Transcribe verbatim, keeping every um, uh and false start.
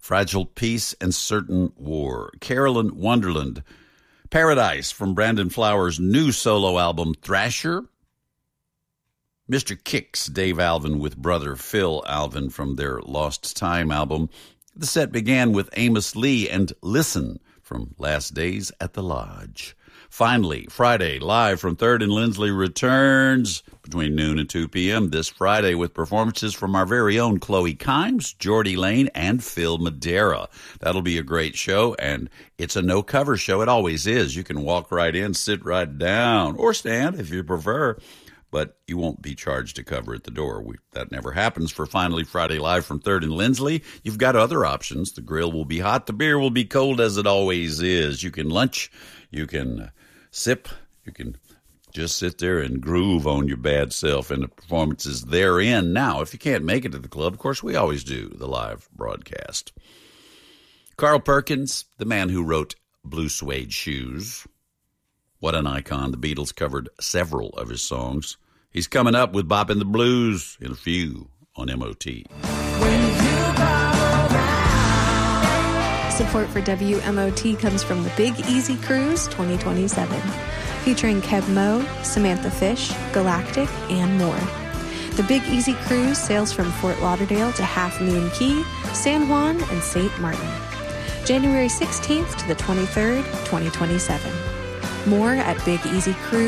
Fragile Peace and Certain War. Carolyn Wonderland. Paradise from Brandon Flowers' new solo album, Thrasher. Mister Kicks, Dave Alvin with brother Phil Alvin from their Lost Time album. The set began with Amos Lee and Listen from Last Days at the Lodge. Finally, Friday, live from third and Lindsley returns between noon and two p.m. this Friday with performances from our very own Chloe Kimes, Geordie Lane, and Phil Madera. That'll be a great show, and it's a no-cover show. It always is. You can walk right in, sit right down, or stand if you prefer, but you won't be charged to cover at the door. We, that never happens for Finally Friday live from third and Lindsley. You've got other options. The grill will be hot. The beer will be cold, as it always is. You can lunch. You can sip. You can just sit there and groove on your bad self and the performances therein. Now, if you can't make it to the club, of course, we always do the live broadcast. Carl Perkins, the man who wrote Blue Suede Shoes. What an icon. The Beatles covered several of his songs. He's coming up with Boppin' the Blues in a few on M O T. Support for W M O T comes from the Big Easy Cruise twenty twenty-seven, featuring Kev Moe, Samantha Fish, Galactic, and more. The Big Easy Cruise sails from Fort Lauderdale to Half Moon Cay, San Juan, and Saint Martin. January sixteenth to the twenty-third, twenty twenty-seven. More at Big Easy Cruise.